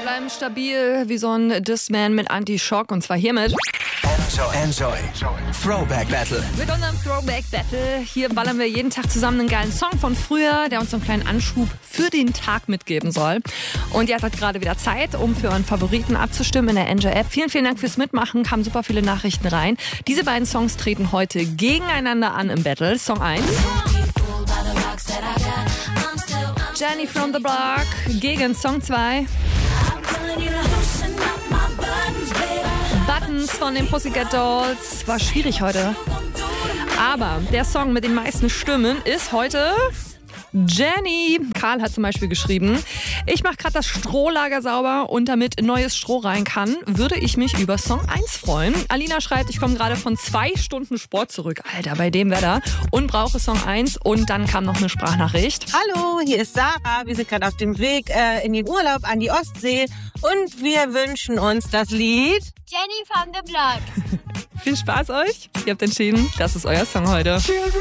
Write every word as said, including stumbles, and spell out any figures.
bleiben stabil wie so ein Discman mit Anti-Schock und zwar hiermit. Enjoy. Enjoy. Throwback Battle. Mit unserem Throwback Battle. Hier ballern wir jeden Tag zusammen einen geilen Song von früher, der uns so einen kleinen Anschub für den Tag mitgeben soll. Und ihr hattet gerade wieder Zeit, um für euren Favoriten abzustimmen in der Enjoy-App. Vielen, vielen Dank fürs Mitmachen. Kamen super viele Nachrichten rein. Diese beiden Songs treten heute gegeneinander an im Battle. Song eins. Jenny from the Block gegen Song zwei. Buttons von den Pussycat Dolls. War schwierig heute. Aber der Song mit den meisten Stimmen ist heute Jenny. Karl hat zum Beispiel geschrieben, ich mache gerade das Strohlager sauber und damit neues Stroh rein kann, würde ich mich über Song eins freuen. Alina schreibt, ich komme gerade von zwei Stunden Sport zurück. Alter, bei dem Wetter. Und brauche Song eins. Und dann kam noch eine Sprachnachricht. Hallo, hier ist Sarah. Wir sind gerade auf dem Weg äh, in den Urlaub an die Ostsee. Und wir wünschen uns das Lied Jenny from the Block. Viel Spaß euch. Ihr habt entschieden, das ist euer Song heute.